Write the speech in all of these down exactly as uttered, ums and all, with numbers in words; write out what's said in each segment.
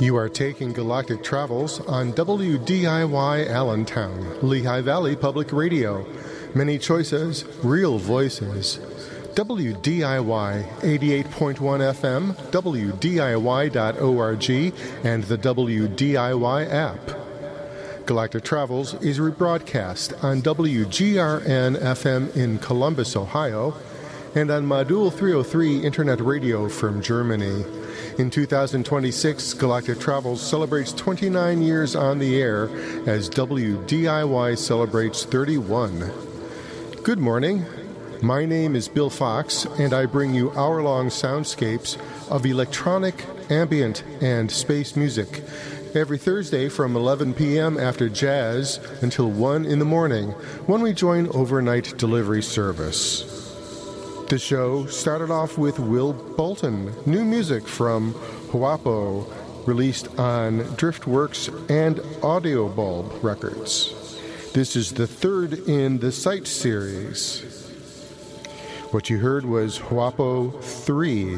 You are taking Galactic Travels on W D I Y Allentown, Lehigh Valley Public Radio. Many choices, real voices. W D I Y eighty-eight point one F M, W D I Y dot org, and the W D I Y app. Galactic Travels is rebroadcast on W G R N F M in Columbus, Ohio, and on Module three oh three Internet Radio from Germany. In two thousand twenty-six, Galactic Travels celebrates twenty-nine years on the air as W D I Y celebrates thirty-one. Good morning. My name is Bill Fox, and I bring you hour-long soundscapes of electronic, ambient, and space music every Thursday from eleven p.m. after jazz until one in the morning when we join overnight delivery service. The show started off with Will Bolton, new music from Huapo, released on Driftworks and Audio Bulb Records. This is the third in the Sight series. What you heard was Huapo three.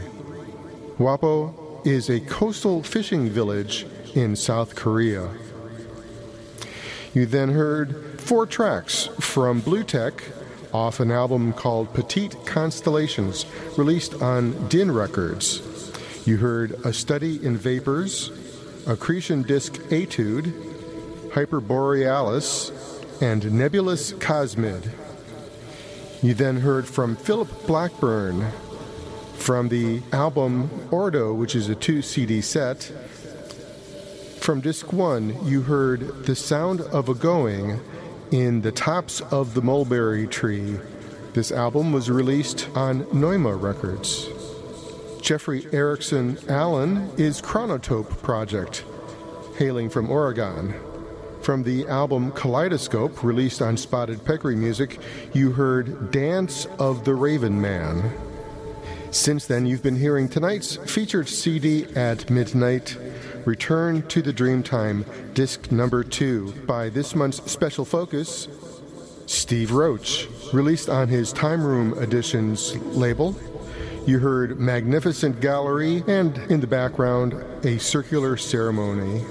Huapo is a coastal fishing village in South Korea. You then heard four tracks from Blue Tech off an album called Petite Constellations, released on Din Records. You heard A Study in Vapors, Accretion Disk Etude, Hyperborealis, and Nebulous Cosmid. You then heard from Philip Blackburn from the album Ordo, which is a two-C D set. From disc one, you heard The Sound of a Going in The Tops of the Mulberry Tree. This album was released on Noima Records. Jeffrey Erickson Allen is Chronotope Project, hailing from Oregon. From the album Kaleidoscope, released on Spotted Peccary Music, you heard Dance of the Raven Man. Since then, you've been hearing tonight's featured C D at midnight, Return to the Dreamtime, disc number two, by this month's special focus, Steve Roach, released on his Time Room Editions label. You heard Magnificent Gallery, and in the background, A Circular Ceremony.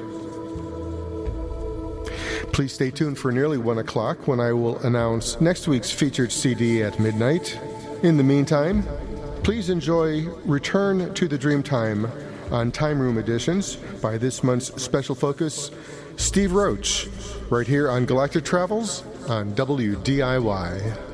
Please stay tuned for nearly one o'clock when I will announce next week's featured C D at midnight. In the meantime, please enjoy Return to the Dreamtime on Time Room Editions by this month's special focus, Steve Roach, right here on Galactic Travels on W D I Y.